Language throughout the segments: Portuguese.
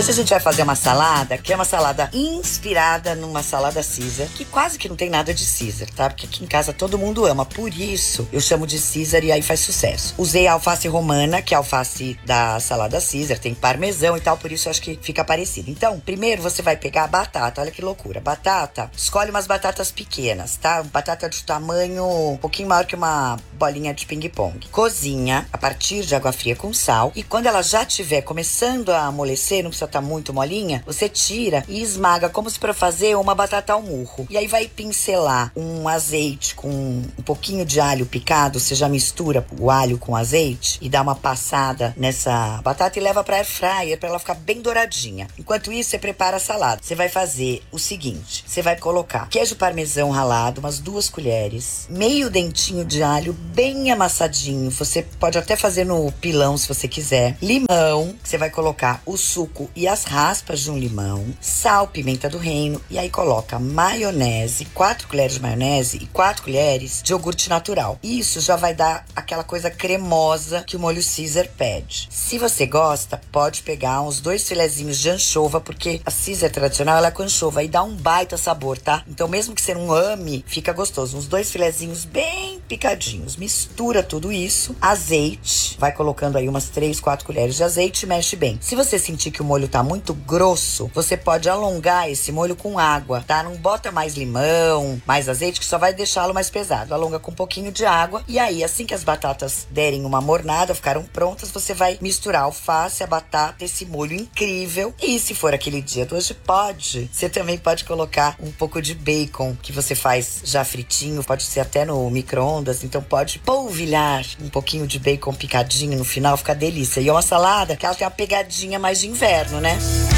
Hoje a gente vai fazer uma salada, que é uma salada inspirada numa salada Caesar, que quase que não tem nada de Caesar, tá? Porque aqui em casa todo mundo ama, por isso eu chamo de Caesar e aí faz sucesso. Usei a alface romana, que é a alface da salada Caesar, tem parmesão e tal, por isso eu acho que fica parecido. Então, primeiro você vai pegar a batata, olha que loucura. Batata, escolhe umas batatas pequenas, tá? Batata de tamanho um pouquinho maior que uma bolinha de ping-pong. Cozinha a partir de água fria com sal e quando ela já estiver começando a amolecer, não precisa estar muito molinha, você tira e esmaga como se para fazer uma batata ao murro. E aí vai pincelar um azeite com um pouquinho de alho picado, você já mistura o alho com azeite e dá uma passada nessa batata e leva para air fryer para ela ficar bem douradinha. Enquanto isso, você prepara a salada. Você vai fazer o seguinte, você vai colocar queijo parmesão ralado, umas 2 colheres, meio dentinho de alho bem amassadinho, você pode até fazer no pilão se você quiser, limão, você vai colocar o suco e as raspas de um limão, sal, pimenta do reino e aí coloca maionese, 4 colheres de maionese e 4 colheres de iogurte natural. Isso já vai dar aquela coisa cremosa que o molho Caesar pede. Se você gosta, pode pegar uns 2 filezinhos de anchova, porque a Caesar tradicional ela é com anchova e dá um baita sabor, tá? Então mesmo que você não ame, fica gostoso. Uns 2 filezinhos bem picadinhos. Mistura tudo isso, azeite, vai colocando aí umas 3, 4 colheres de azeite e mexe bem. Se você sentir que o molho tá muito grosso, você pode alongar esse molho com água, tá? Não bota mais limão, mais azeite, que só vai deixá-lo mais pesado. Alonga com um pouquinho de água e aí, assim que as batatas derem uma mornada, ficaram prontas, você vai misturar a alface, a batata, esse molho incrível. E se for aquele dia do hoje, você também pode colocar um pouco de bacon, que você faz já fritinho, pode ser até no micro-ondas, então pode polvilhar um pouquinho de bacon picadinho no final, fica delícia. E é uma salada que ela tem uma pegadinha mais de inverno, né?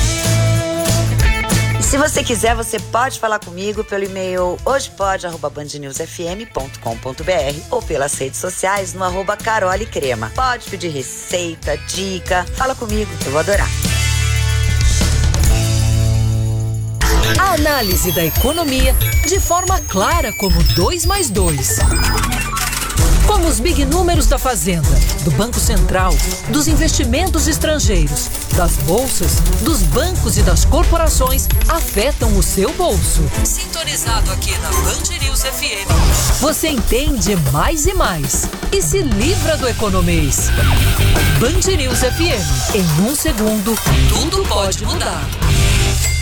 Se você quiser, você pode falar comigo pelo e-mail hojepod@bandnewsfm.com.br ou pelas redes sociais no @carolecrema. Pode pedir receita, dica, fala comigo, eu vou adorar. A análise da economia de forma clara como 2 mais 2. Como os big números da Fazenda, do Banco Central, dos investimentos estrangeiros, das bolsas, dos bancos e das corporações afetam o seu bolso. Sintonizado aqui na Band News FM, você entende mais e mais e se livra do economês. Band News FM, em 1 segundo, tudo pode mudar.